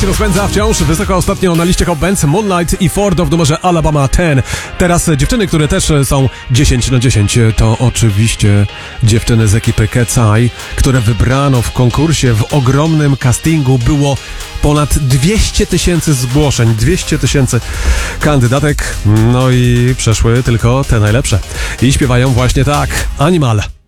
się rozpędza wciąż wysoko ostatnio na liście Hot Bands Moonlight i Ford w numerze Alabama 10. Teraz dziewczyny, które też są 10 na 10, to oczywiście dziewczyny z ekipy Cat's Eye, które wybrano w konkursie. W ogromnym castingu było ponad 200 000 zgłoszeń, 200 000 kandydatek, no i przeszły tylko te najlepsze. I śpiewają właśnie tak, Animal.